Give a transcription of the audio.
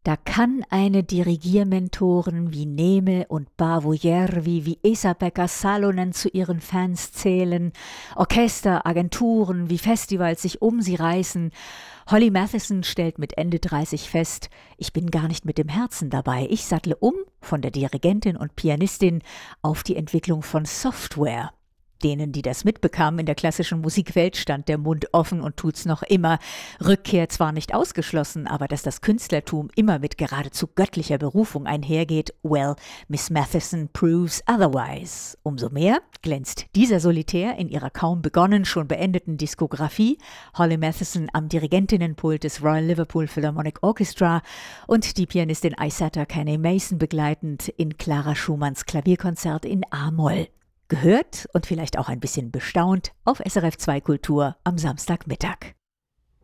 Da kann eine Dirigiermentoren wie Neme und Paavo Järvi wie Esa-Pekka Salonen zu ihren Fans zählen, Orchester, Agenturen wie Festivals sich um sie reißen. Holly Mathieson stellt mit Ende 30 fest, ich bin gar nicht mit dem Herzen dabei. Ich sattle um von der Dirigentin und Pianistin auf die Entwicklung von Software. Denen, die das mitbekamen in der klassischen Musikwelt, stand der Mund offen und tut's noch immer. Rückkehr zwar nicht ausgeschlossen, aber dass das Künstlertum immer mit geradezu göttlicher Berufung einhergeht, well, Miss Mathieson proves otherwise. Umso mehr glänzt dieser Solitär in ihrer kaum begonnen, schon beendeten Diskografie. Holly Mathieson am Dirigentinnenpult des Royal Liverpool Philharmonic Orchestra und die Pianistin Isata Kane Mason begleitend in Clara Schumanns Klavierkonzert in A-Moll. Gehört und vielleicht auch ein bisschen bestaunt auf SRF 2 Kultur am Samstagmittag.